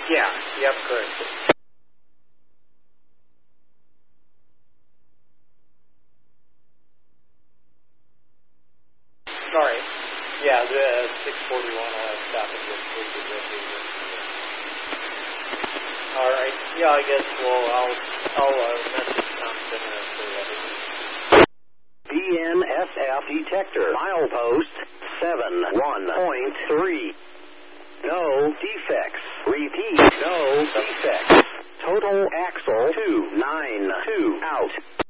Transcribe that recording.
Yeah, yep, correct. Sorry. Yeah, the 641 will have stop and get All right. Yeah, I guess I'll message Thompson for that. BNSF detector. Milepost 71.3. No defects. Repeat, no defects. Total axle 292 out.